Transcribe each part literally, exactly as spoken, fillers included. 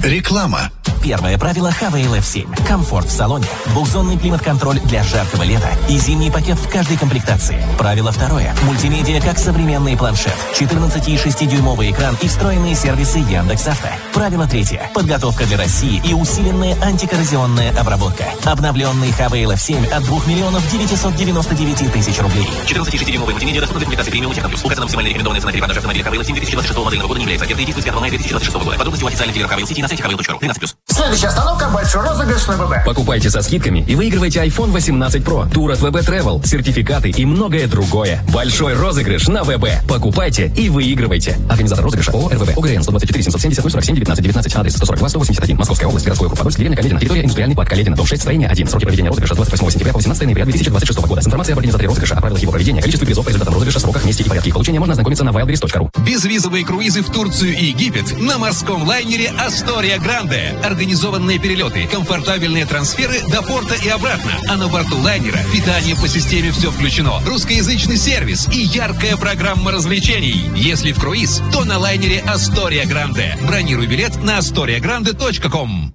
Реклама. Первое правило Хавейл эф семь. Комфорт в салоне. Двухзонный климат-контроль для жаркого лета и зимний пакет в каждой комплектации. Правило второе. Мультимедиа как современный планшет. четырнадцати и шестидюймовый экран и встроенные сервисы Яндекс.Авто. Правило третье. Подготовка для России и усиленная антикоррозионная обработка. Обновленный Хавейл эф семь от двух миллионов девятисот девяноста девяти тысяч рублей. четырнадцати и шестидюймовый мультимедиа доступна для комплектации премиум Техноплюс. Указана максимальная рекомендованная цена перепродажи автомобиля Хавейл эф семь две тысячи двадцать шестого модельного года не является офертой и действует с пятого мая две тысячи двадцать шестого года. Подробности у официальных дилеров Хавейл Сити на сайте хавейл точка ру. тринадцать плюс. Следующая остановка — большой розыгрыш на ВБ. Покупайте со скидками и выигрывайте айфон восемнадцать про, тур от ВБ Travel, сертификаты и многое другое. Большой розыгрыш на ВБ. Покупайте и выигрывайте. Организатор розыгрыша ООО РВБ. ОГРН сто двадцать четыре семьсот семьдесят ноль сорок семь девятнадцать девятнадцать. Адрес сто сорок два сто восемьдесят один. Московская область. Городской округ Подольск. Деревня Каледина. Территория индустриальный парк Каледина. Дом шесть. Строение один. Сроки проведения розыгрыша с двадцать восьмого сентября по восемнадцатое ноября две тысячи двадцать шестого года. С информацией об организаторе розыгрыша, о правилах его проведения, количестве призов по результатам розыгрыша, сроках, месте и порядке их получения можно ознакомиться на wildberries точка ру. Безвизовые круизы в Турцию и Египет на морском лайнере Астория Гранде. Организованные перелеты, комфортабельные трансферы до порта и обратно. А на борту лайнера питание по системе «Все включено», русскоязычный сервис и яркая программа развлечений. Если в круиз, то на лайнере Астория Гранде. Бронируй билет на астория гранде точка ком.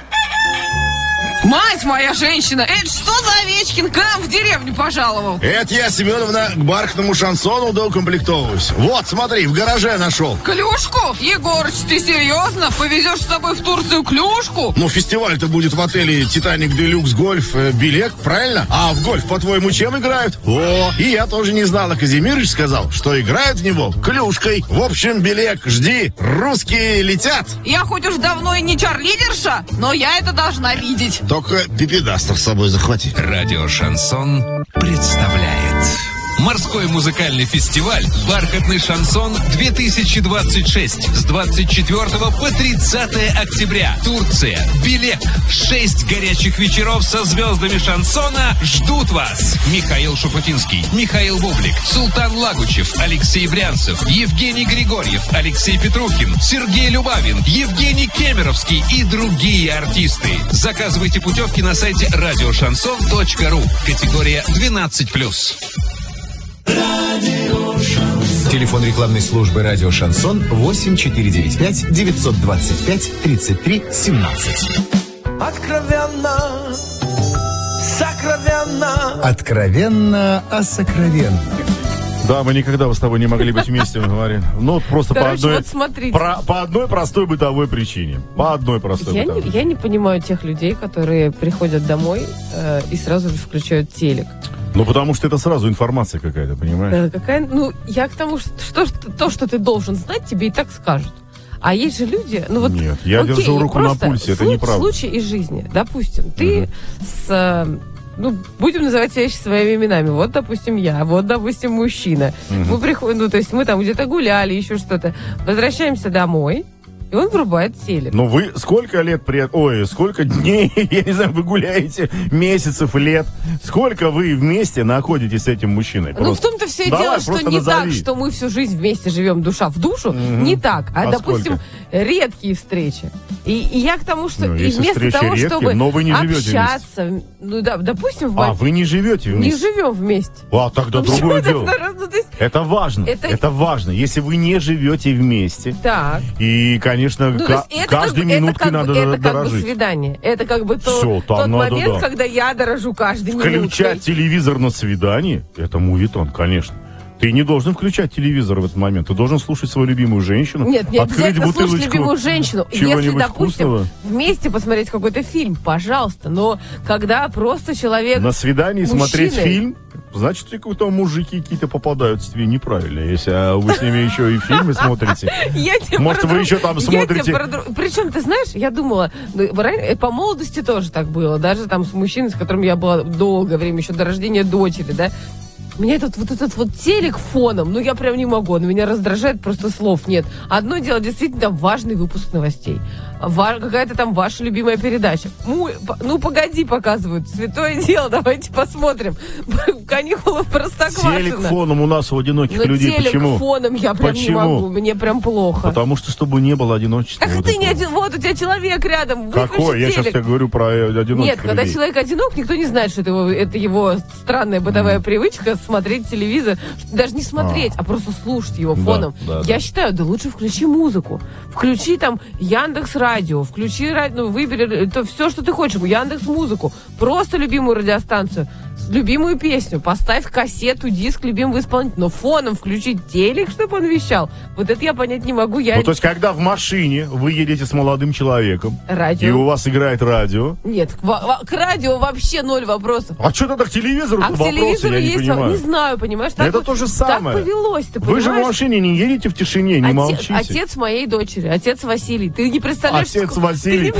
Мать моя женщина, это что за Овечкин к нам в деревню пожаловал? Это я, Семеновна, к бархатному шансону доукомплектовываюсь. Вот, смотри, в гараже нашел. Клюшку? Егорыч, ты серьезно? Повезешь с собой в Турцию клюшку? Ну, фестиваль-то будет в отеле «Титаник Делюкс Гольф» э, билет, правильно? А в гольф, по-твоему, чем играют? О, и я тоже не знал, а Казимирыч сказал, что играют в него клюшкой. В общем, Белек, жди, русские летят. Я хоть уж давно и не чарлидерша, но я это должна видеть. Только пипедастер с собой захвати. Радио Шансон представляет морской музыкальный фестиваль «Бархатный шансон две тысячи двадцать шесть» с двадцать четвёртого по тридцатое октября. Турция, Белек. Шесть горячих вечеров со звездами шансона ждут вас. Михаил Шуфутинский, Михаил Бублик, Султан Лагучев, Алексей Брянцев, Евгений Григорьев, Алексей Петрухин, Сергей Любавин, Евгений Кемеровский и другие артисты. Заказывайте путевки на сайте радио шансон точка ру. Категория двенадцать плюс. Телефон рекламной службы «Радио Шансон» восемь четыре девять пять девятьсот двадцать пять тридцать три семнадцать. Откровенно, сокровенно. Откровенно о сокровенном. Да, мы никогда с тобой не могли быть вместе, Марин. Ну, просто Короче, по одной, вот смотрите. Про, по одной простой бытовой причине. По одной простой Я бытовой не, я не понимаю тех людей, которые приходят домой э, и сразу же включают телек. Ну, потому что это сразу информация какая-то, понимаешь? Э, какая, ну, я к тому, что, что, что то, что ты должен знать, тебе и так скажут. А есть же люди, ну вот... Нет, я окей, держу руку на пульсе, это слу- неправда. Случай из жизни. Допустим, ты Угу. с... Ну, будем называть вещи своими именами. Вот, допустим, я, вот, допустим, мужчина. Угу. Мы приходим, ну, то есть мы там где-то гуляли, еще что-то. Возвращаемся домой, и он врубает телек. Ну, вы сколько лет при... Ой, сколько дней, я не знаю, вы гуляете, месяцев, лет. Сколько вы вместе находитесь с этим мужчиной? Ну, Просто... в том-то все и Давай, дело, что просто не назови. так, что мы всю жизнь вместе живем душа в душу. Угу. Не так. А, А допустим, сколько? редкие встречи. И, и я к тому, что Ну, и если вместо встречи того, редкие, чтобы но вы не живете общаться, ну да, допустим, в А, мом- вы не живете не вместе? живем вместе. А, тогда Ну, другое почему дело. это, ну, то есть, Это важно. Это- Это... важно. Если вы не живете вместе, так. и, конечно, Ну, то ка- есть это каждой как бы- минуткой это как надо бы, это как бы дорожить. свидание. Это как бы то, Всё, там тот надо, момент, да. когда я дорожу каждой минуткой. Включать телевизор на свидание, это мувитон, конечно. Ты не должен включать телевизор в этот момент. Ты должен слушать свою любимую женщину. Нет, не открыть обязательно слушать бутылочку любимую женщину. Если, чего-нибудь допустим, вкусного. вместе посмотреть какой-то фильм, пожалуйста. Но когда просто человек... На свидании мужчиной- смотреть фильм, значит, какие-то мужики какие-то попадаются тебе неправильно. Если а вы с ними еще и фильмы смотрите. Я тебе Может, про вы друг- еще там я смотрите- тебе про друг- Причем, ты знаешь, я думала, ну, ранее- э, по молодости тоже так было. Даже там с мужчиной, с которым я была долгое время, еще до рождения дочери, да. Меня этот вот этот вот телек фоном, ну я прям не могу, он меня раздражает, просто слов нет. Одно дело, действительно, важный выпуск новостей. Ва- какая-то там ваша любимая передача. Му- по- ну, погоди, показывают. Святое дело, давайте посмотрим. Каникулы в Простоквашино. Телек фоном у нас у одиноких Но людей. телек Почему? фоном я прям Почему? не могу, мне прям плохо. Потому что, чтобы не было одиночества. Так вот ты не этого. один, вот у тебя человек рядом. выключи Какой? Я телек. сейчас тебе говорю про э, одиноких Нет, когда людей. человек одинок, никто не знает, что это его, это его странная бытовая mm. привычка смотреть телевизор. Даже не смотреть, а, а просто слушать его Да, фоном. да, Я да. считаю, да лучше включи музыку. Включи там Яндекс радио, включи радио, ну, выбери то, все, что ты хочешь, Яндекс.Музыку, просто любимую радиостанцию, любимую песню, поставь кассету, диск любимого исполнителя, но фоном включить телек, чтобы он вещал. Вот это я понять не могу. Я... Ну, то есть, когда в машине вы едете с молодым человеком, радио. И у вас играет радио. Нет, к, к радио вообще ноль вопросов. А что тогда к телевизору? А к телевизору я есть, не понимаю. Не знаю, понимаешь? Так, это то же самое. Так повелось, ты Вы понимаешь? же в машине не едете в тишине, не Отец, молчите. Отец моей дочери, отец Василий. Ты не представляешь... Отец сколько... Василий.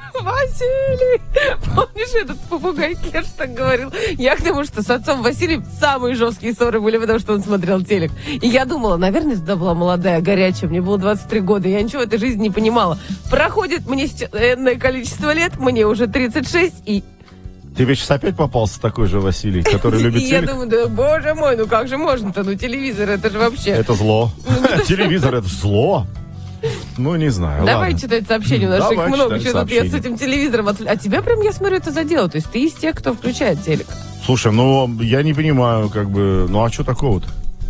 Василий! Помнишь, этот попугай Керш так говорил? Я к тому, что с отцом Василием самые жесткие ссоры были, потому что он смотрел телек. И я думала, наверное, тогда была молодая, горячая. Мне было двадцать три года, я ничего в этой жизни не понимала. Проходит мне энное количество лет, мне уже тридцать шесть, и... Тебе сейчас опять попался такой же Василий, который любит телек? Я думаю, да боже мой, ну как же можно-то? Ну телевизор, это же вообще... Это зло. Телевизор, это зло. Ну, не знаю. Давай ладно. читать сообщения, у нас их Давай много. читать Что тут я с этим телевизором... От... А тебя прям, я смотрю, это задело. То есть ты из тех, кто включает телек. Слушай, ну, я не понимаю, как бы... Ну, а что такого-то?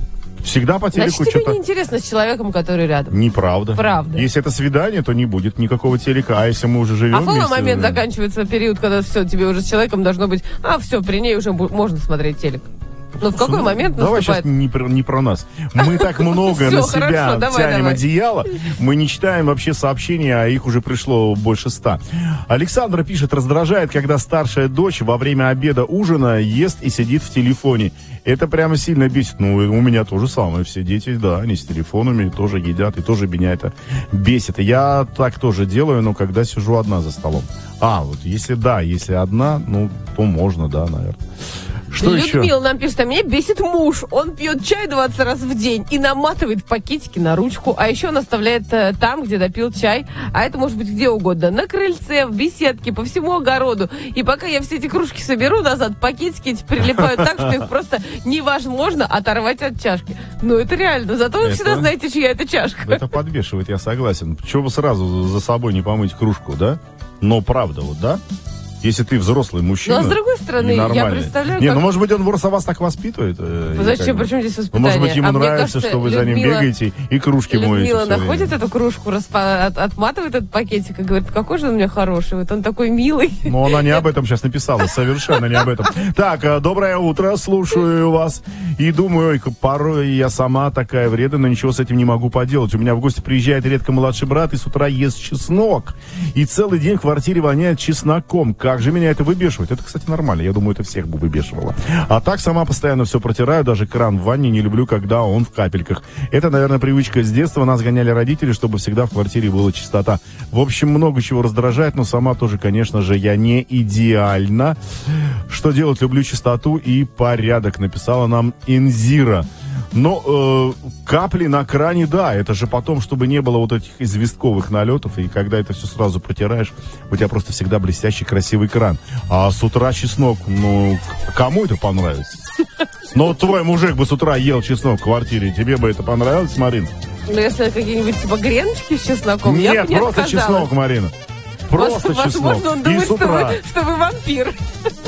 Всегда по телеку Значит, тебе что-то... неинтересно с человеком, который рядом. Неправда. Правда. Если это свидание, то не будет никакого телека. А если мы уже живем А в какой вместе... момент заканчивается период, когда все, тебе уже с человеком должно быть... А, все, при ней уже можно смотреть телек. Ну, в какой ну, момент давай наступает... сейчас не про, не про нас. Мы так много на себя тянем одеяло. Мы не читаем вообще сообщения, а их уже пришло больше ста. Александра пишет, раздражает, когда старшая дочь во время обеда ужина ест и сидит в телефоне. Это прямо сильно бесит. Ну, у меня то же самое. Все дети, да, они с телефонами тоже едят, и тоже меня это бесит. Я так тоже делаю, но когда сижу одна за столом. А, вот если да, если одна, ну, то можно, да, наверное. Что Людмила еще? нам пишет, а меня бесит муж. Он пьет чай двадцать раз в день и наматывает пакетики на ручку. А еще он оставляет э, там, где допил чай. А это может быть где угодно. На крыльце, в беседке, по всему огороду. И пока я все эти кружки соберу назад, пакетики эти прилипают так, что их просто невозможно оторвать от чашки. Ну, это реально. Зато вы Это- всегда знаете, чья это чашка. Это подбешивает, я согласен. Чего бы сразу за собой не помыть кружку, да? Но правда, вот, да? Если ты взрослый мужчина. Но, с другой стороны, и я нормальный. представляю, Не, как- ну, может быть, он просто вас так воспитывает. э, и Зачем? как бы- Причем здесь Ну, воспитание? может быть, ему А мне нравится, кажется, что вы за ним Людмила- бегаете и кружки моете. Людмила всё время. находит эту кружку, распа- от- отматывает этот пакетик и говорит, какой же он у меня хороший, вот он такой милый. Но она не об этом сейчас написала, совершенно не об этом. Так, э, доброе утро, слушаю вас. И думаю, ой, порой я сама такая вредная, но ничего с этим не могу поделать. У меня в гости приезжает редко младший брат и с утра ест чеснок. И целый день в квартире воняет чесноком. Как же меня это выбешивает? Это, кстати, нормально. Я думаю, это всех бы выбешивало. А так сама постоянно все протираю, даже кран в ванне не люблю, когда он в капельках. Это, наверное, привычка с детства. Нас гоняли родители, чтобы всегда в квартире была чистота. В общем, много чего раздражает, но сама тоже, конечно же, я не идеальна. Что делать? Люблю чистоту и порядок, написала нам Инзира. Но э, капли на кране, да, это же потом, чтобы не было вот этих известковых налетов, и когда это все сразу протираешь, у тебя просто всегда блестящий, красивый кран. А с утра чеснок, ну, к- кому это понравится? Ну, вот твой мужик бы с утра ел чеснок в квартире, тебе бы это понравилось, Марина? Ну, если какие-нибудь типа греночки с чесноком, я Нет, бы не просто отказалась. чеснок, Марина. Просто Возможно, чеснок. он И думает, с что утра. вы, что вы вампир.